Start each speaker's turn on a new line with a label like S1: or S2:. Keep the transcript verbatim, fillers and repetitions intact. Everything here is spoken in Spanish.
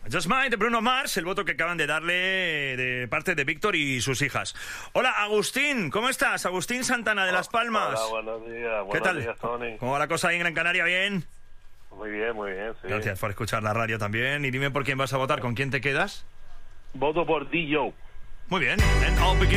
S1: Just Mine de Bruno Mars, el voto que acaban de darle de parte de Víctor y sus hijas. Hola, Agustín, ¿cómo estás? Agustín Santana de Las Palmas.
S2: Hola, buenos días.
S1: ¿Qué
S2: Buenos
S1: tal?
S2: días, Tony.
S1: ¿Cómo va la cosa ahí en Gran Canaria? ¿Bien?
S2: Muy bien, muy bien, sí.
S1: Gracias por escuchar la radio también. Y dime por quién vas a votar, ¿con quién te quedas?
S2: Voto por D. Joe.
S1: Muy bien. And I'll begin